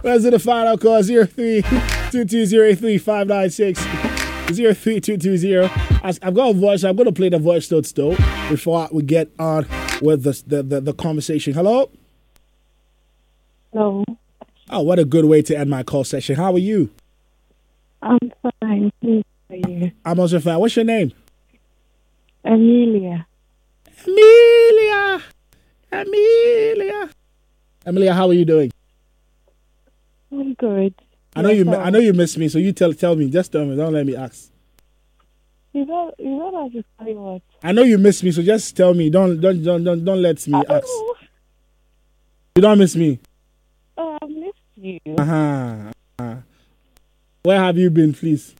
Let's do the final call 03-220-83596. 03-220. I've got a voice. I'm going to play the voice notes though before we get on with the conversation. Hello? Hello. Oh, what a good way to end my call session. How are you? I'm fine. Please, how are you? I'm also fine. What's your name? Amelia. Amelia, how are you doing? I'm good. I know you miss me, so you tell me. Just tell me. Don't let me ask. You don't have to say what. I know you miss me, so just tell me. Don't let me ask. You don't miss me. Oh, I missed you. Where have you been, please?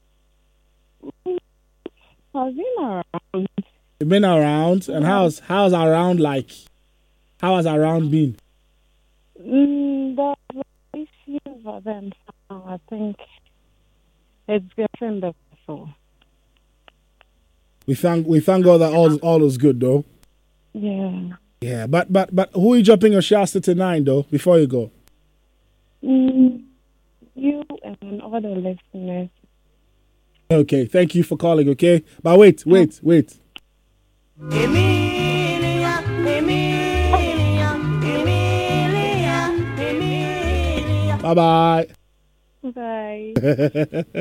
I've been around. You've been around, and how's around like? How has around been? There was issues, but then I think it's getting better. So. We thank God that all is good though. Yeah. Yeah, but who are you dropping your shots to tonight though? Before you go. You and all the listeners. Okay, thank you for calling. Okay, but wait. Bye bye. Bye.